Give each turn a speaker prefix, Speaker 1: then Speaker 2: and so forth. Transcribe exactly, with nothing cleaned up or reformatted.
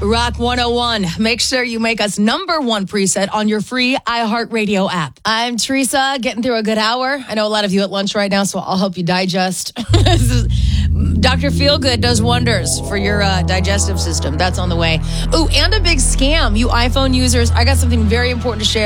Speaker 1: Rock one oh one. Make sure you make us number one preset on your free iHeartRadio app. I'm Teresa, getting through a good hour. I know a lot of you at lunch right now, so I'll help you digest. Doctor Feelgood does wonders for your uh, digestive system. That's on the way. Ooh, and a big scam. You iPhone users, I got something very important to share.